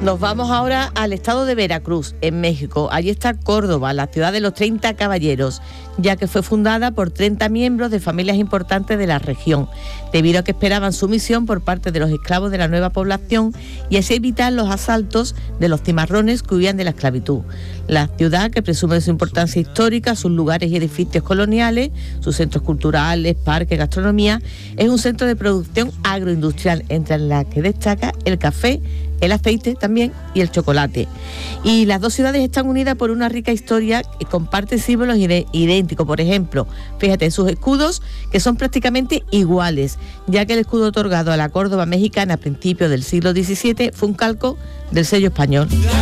Nos vamos ahora al estado de Veracruz, en México. Allí está Córdoba, la ciudad de los 30 caballeros, ya que fue fundada por 30 miembros de familias importantes de la región, debido a que esperaban sumisión por parte de los esclavos de la nueva población y así evitar los asaltos de los cimarrones que huían de la esclavitud. La ciudad, que presume de su importancia histórica, sus lugares y edificios coloniales, sus centros culturales, parques, gastronomía, es un centro de producción agroindustrial, entre las que destaca el café, el aceite también y el chocolate. Y las dos ciudades están unidas por una rica historia que comparte símbolos idénticos. Por ejemplo, fíjate, sus escudos, que son prácticamente iguales, ya que el escudo otorgado a la Córdoba mexicana a principios del siglo XVII fue un calco del sello español.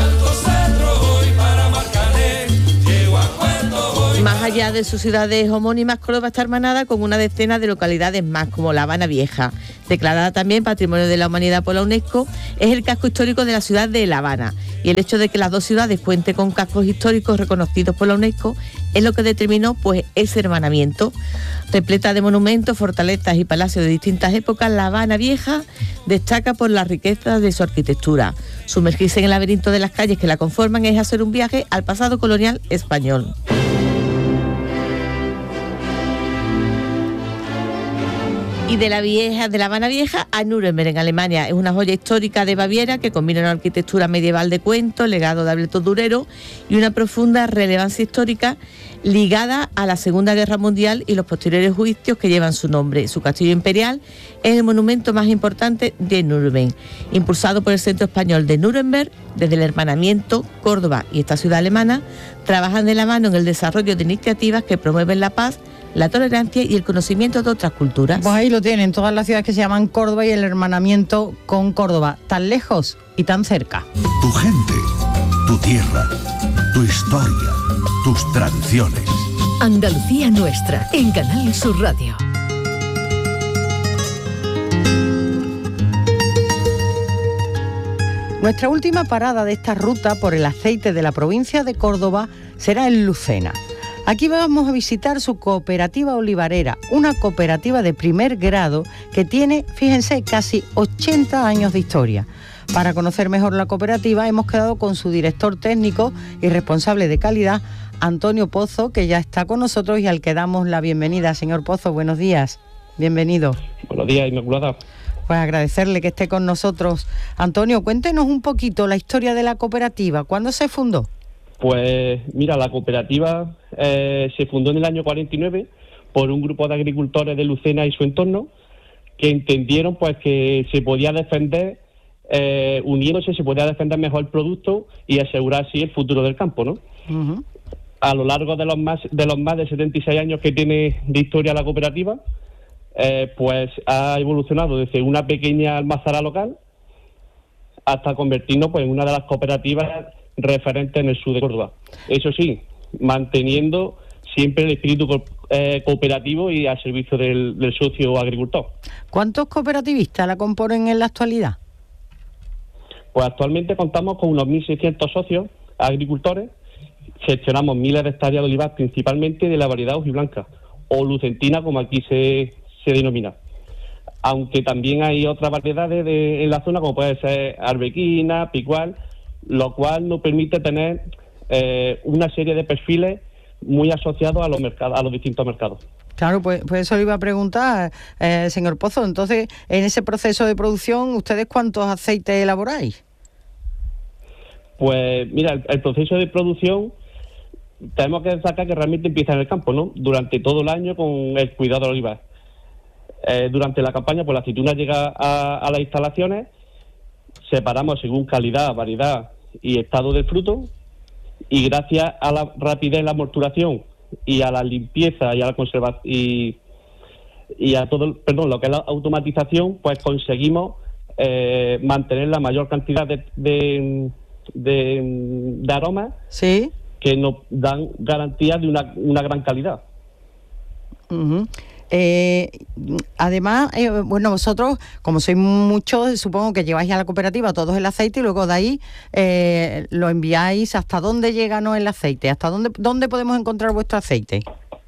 Más allá de sus ciudades homónimas, Córdoba está hermanada con una decena de localidades más, como La Habana Vieja, declarada también Patrimonio de la Humanidad por la UNESCO. Es el casco histórico de la ciudad de La Habana, y el hecho de que las dos ciudades cuenten con cascos históricos reconocidos por la UNESCO es lo que determinó pues ese hermanamiento. Repleta de monumentos, fortalezas y palacios de distintas épocas, La Habana Vieja destaca por la riqueza de su arquitectura. Sumergirse en el laberinto de las calles que la conforman es hacer un viaje al pasado colonial español. Y de La Habana Vieja a Nuremberg, en Alemania. Es una joya histórica de Baviera que combina una arquitectura medieval de cuento, legado de Ableto Durero y una profunda relevancia histórica ligada a la Segunda Guerra Mundial y los posteriores juicios que llevan su nombre. Su castillo imperial es el monumento más importante de Nuremberg. Impulsado por el Centro Español de Nuremberg, desde el hermanamiento, Córdoba y esta ciudad alemana trabajan de la mano en el desarrollo de iniciativas que promueven la paz, la tolerancia y el conocimiento de otras culturas. Pues ahí lo tienen, todas las ciudades que se llaman Córdoba y el hermanamiento con Córdoba, tan lejos y tan cerca. Tu gente, tu tierra, tu historia, tus tradiciones. Andalucía Nuestra, en Canal Sur Radio. Nuestra última parada de esta ruta por el aceite de la provincia de Córdoba será en Lucena. Aquí vamos a visitar su cooperativa olivarera, una cooperativa de primer grado que tiene, fíjense, casi 80 años de historia. Para conocer mejor la cooperativa hemos quedado con su director técnico y responsable de calidad, Antonio Pozo, que ya está con nosotros y al que damos la bienvenida. Señor Pozo, buenos días, bienvenido. Buenos días, Inmaculada. Pues agradecerle que esté con nosotros. Antonio, cuéntenos un poquito la historia de la cooperativa. ¿Cuándo se fundó? Pues mira, la cooperativa se fundó en el año 49 por un grupo de agricultores de Lucena y su entorno que entendieron pues que se podía defender, uniéndose se podía defender mejor el producto y asegurar así el futuro del campo, ¿no? Uh-huh. A lo largo de los más de 76 años que tiene de historia la cooperativa, pues ha evolucionado desde una pequeña almazara local hasta convertirnos pues en una de las cooperativas referentes en el sur de Córdoba. Eso sí, manteniendo siempre el espíritu cooperativo y al servicio del socio agricultor. ¿Cuántos cooperativistas la componen en la actualidad? Pues actualmente contamos con unos 1.600 socios agricultores. Gestionamos miles de hectáreas de olivar, principalmente de la variedad hojiblanca o lucentina, como aquí se denomina. Aunque también hay otras variedades en la zona, como puede ser arbequina, picual, lo cual nos permite tener una serie de perfiles muy asociados a los mercados, a los distintos mercados. Claro, pues eso le iba a preguntar, señor Pozo. Entonces, en ese proceso de producción, ¿ustedes cuántos aceites elaboráis? Pues mira, el proceso de producción tenemos que destacar que realmente empieza en el campo, ¿no? Durante todo el año con el cuidado del olivar. Durante la campaña, pues la aceituna llega a las instalaciones, separamos según calidad, variedad y estado del fruto, y gracias a la rapidez en la morturación y a la limpieza y a la conservación y a todo, lo que es la automatización, pues conseguimos mantener la mayor cantidad de aromas, ¿sí?, que nos dan garantía de una gran calidad. Uh-huh. Además, bueno, vosotros, como sois muchos, supongo que lleváis a la cooperativa todos el aceite y luego de ahí lo enviáis. ¿Hasta dónde llega el aceite? ¿Hasta dónde podemos encontrar vuestro aceite?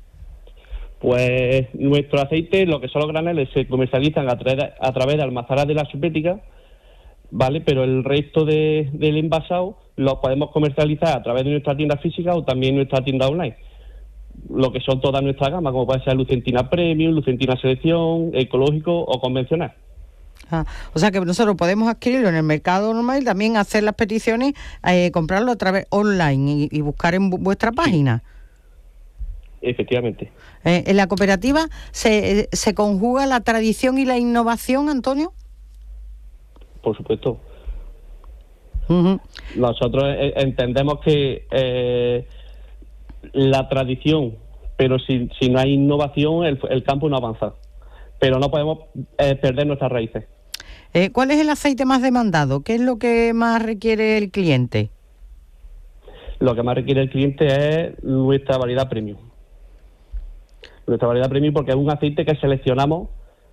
Pues nuestro aceite, lo que son los graneles, se comercializan a través de almazaras de la Subbética, ¿vale? Pero el resto del envasado lo podemos comercializar a través de nuestra tienda física o también nuestra tienda online. Lo que son toda nuestra gama, como puede ser Lucentina Premium, Lucentina Selección, ecológico o convencional. O sea que nosotros podemos adquirirlo en el mercado normal y también hacer las peticiones, comprarlo a través online y buscar en vuestra página. Efectivamente. ¿En la cooperativa se conjuga la tradición y la innovación, Antonio? Por supuesto. Uh-huh. Nosotros entendemos que la tradición, pero si no hay innovación, el campo no avanza. Pero no podemos perder nuestras raíces. ¿Cuál es el aceite más demandado? ¿Qué es lo que más requiere el cliente? Lo que más requiere el cliente es nuestra variedad premium. Nuestra variedad premium porque es un aceite que seleccionamos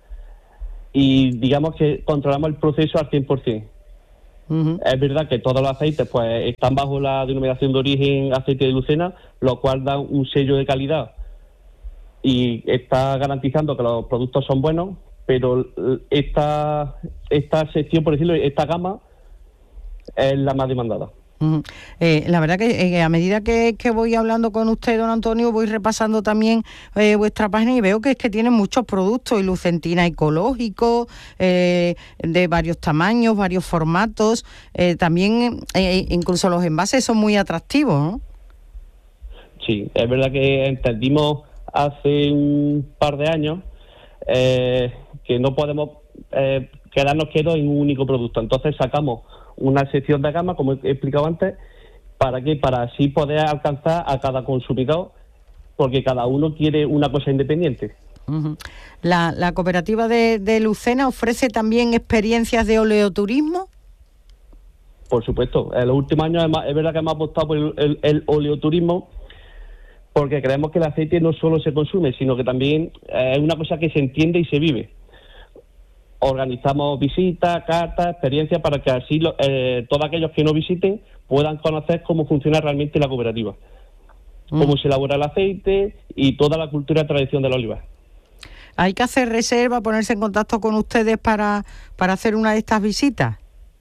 y digamos que controlamos el proceso al 100%. Uh-huh. Es verdad que todos los aceites pues están bajo la denominación de origen aceite de Lucena, lo cual da un sello de calidad y está garantizando que los productos son buenos, pero esta sección, por decirlo, esta gama es la más demandada. Uh-huh. La verdad que a medida que voy hablando con usted, don Antonio, voy repasando también vuestra página y veo que es que tienen muchos productos, y Lucentina ecológico, de varios tamaños, varios formatos, también incluso los envases son muy atractivos, ¿no? Sí, es verdad que entendimos hace un par de años que no podemos quedarnos quietos en un único producto. Entonces sacamos una sección de gama, como he explicado antes, ¿para qué? Para así poder alcanzar a cada consumidor, porque cada uno quiere una cosa independiente. Uh-huh. ¿La cooperativa de Lucena ofrece también experiencias de oleoturismo? Por supuesto. En los últimos años es verdad que hemos apostado por el oleoturismo, porque creemos que el aceite no solo se consume, sino que también es una cosa que se entiende y se vive. Organizamos visitas, cartas, experiencias para que así todos aquellos que no visiten puedan conocer cómo funciona realmente la cooperativa, cómo se elabora el aceite y toda la cultura y tradición de la oliva. ¿Hay que hacer reserva, ponerse en contacto con ustedes para hacer una de estas visitas?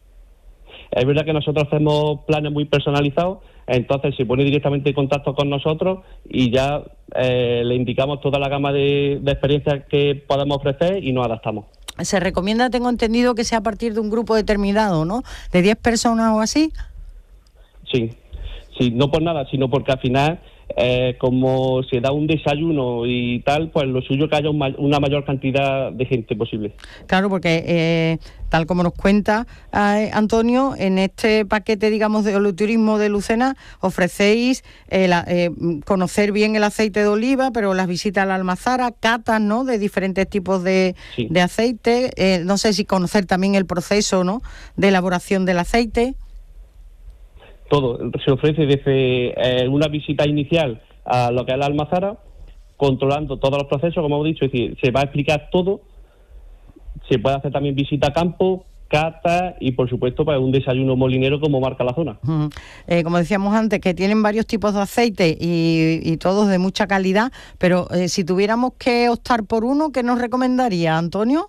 Es verdad que nosotros hacemos planes muy personalizados, entonces se pone directamente en contacto con nosotros y ya le indicamos toda la gama de experiencias que podemos ofrecer y nos adaptamos. Se recomienda, tengo entendido, que sea a partir de un grupo determinado, ¿no? ¿De 10 personas o así? Sí, no por nada, sino porque al final, como se da un desayuno y tal, pues lo suyo es que haya una mayor cantidad de gente posible. Claro, porque tal como nos cuenta Antonio, en este paquete, digamos, de oleoturismo de Lucena, ofrecéis conocer bien el aceite de oliva, pero las visitas a la almazara, catas, ¿no?, de diferentes tipos de aceite, no sé si conocer también el proceso, ¿no?, de elaboración del aceite. Todo se ofrece desde una visita inicial a lo que es la almazara, controlando todos los procesos, como hemos dicho, es decir, se va a explicar todo, se puede hacer también visita a campo, cata y por supuesto pues un desayuno molinero como marca la zona. Uh-huh. Como decíamos antes, que tienen varios tipos de aceite y todos de mucha calidad, pero si tuviéramos que optar por uno, ¿qué nos recomendaría, Antonio?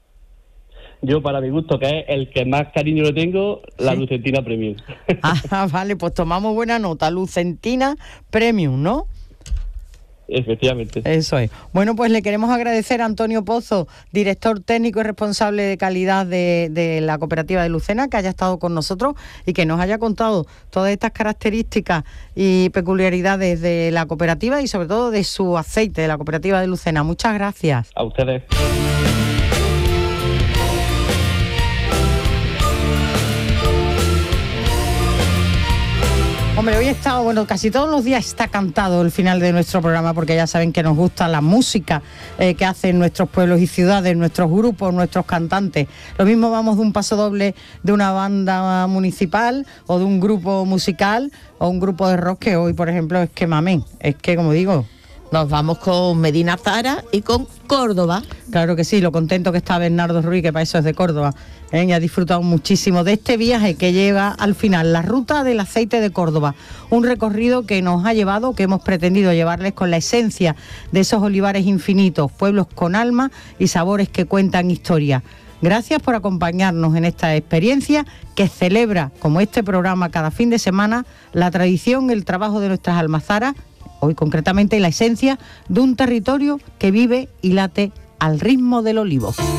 Yo, para mi gusto, que es el que más cariño le tengo, la Lucentina Premium. Vale, pues tomamos buena nota, Lucentina Premium, ¿no? Efectivamente. Eso es. Bueno, pues le queremos agradecer a Antonio Pozo, director técnico y responsable de calidad de la cooperativa de Lucena, que haya estado con nosotros y que nos haya contado todas estas características y peculiaridades de la cooperativa y sobre todo de su aceite, de la cooperativa de Lucena. Muchas gracias. A ustedes. Hombre, hoy casi todos los días está cantado el final de nuestro programa, porque ya saben que nos gusta la música que hacen nuestros pueblos y ciudades, nuestros grupos, nuestros cantantes. Lo mismo vamos de un paso doble de una banda municipal o de un grupo musical o un grupo de rock, que hoy, por ejemplo, es que mamen, es que, como digo, nos vamos con Medina Zara y con Córdoba. Claro que sí, lo contento que está Bernardo Ruiz, que para eso es de Córdoba. Y ha disfrutado muchísimo de este viaje que lleva al final la ruta del aceite de Córdoba. Un recorrido que nos ha llevado, que hemos pretendido llevarles con la esencia de esos olivares infinitos, pueblos con alma y sabores que cuentan historia. Gracias por acompañarnos en esta experiencia que celebra, como este programa cada fin de semana, la tradición, el trabajo de nuestras almazaras, hoy concretamente la esencia de un territorio que vive y late al ritmo del olivo.